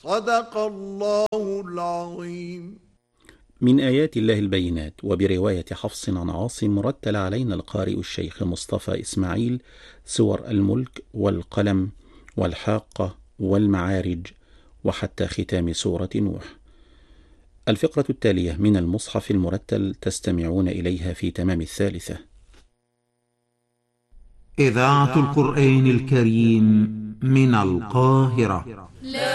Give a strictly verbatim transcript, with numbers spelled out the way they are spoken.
صدق الله العظيم. من آيات الله البينات. وبرواية حفص عن عاصم رتل علينا القارئ الشيخ مصطفى إسماعيل سور الملك والقلم والحاقة والمعارج وحتى ختام سورة نوح. الفقرة التالية من المصحف المرتل تستمعون إليها في تمام الثالثة. إذاعة القرآن الكريم من القاهرة.